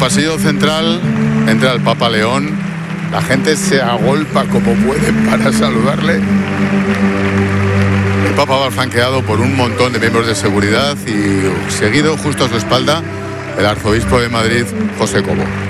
pasillo central entra el Papa León. La gente se agolpa como puede para saludarle. El Papa va flanqueado por un montón de miembros de seguridad y seguido, justo a su espalda, el arzobispo de Madrid, José Cobo.